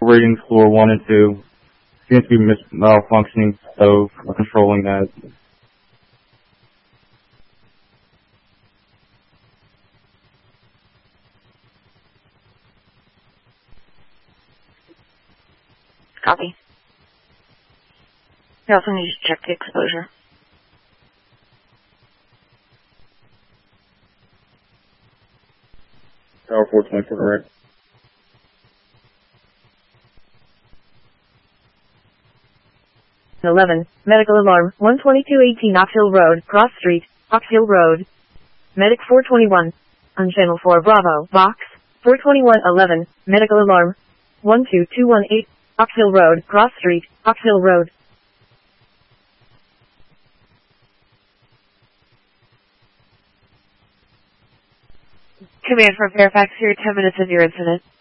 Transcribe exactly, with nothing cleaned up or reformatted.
readings floor one and two. Seems to be mis malfunctioning, so we're controlling that. Copy. We also need to check the exposure. Tower four twenty-four, correct. eleven, medical alarm, one twenty-two eighteen Ox Hill Road, Cross Street, Ox Hill Road. Medic four twenty-one, on channel four Bravo, box, four twenty-one eleven, medical alarm, one two two one eight, Ox Hill Road, Cross Street, Ox Hill Road. Command from Fairfax here, ten minutes of your incident.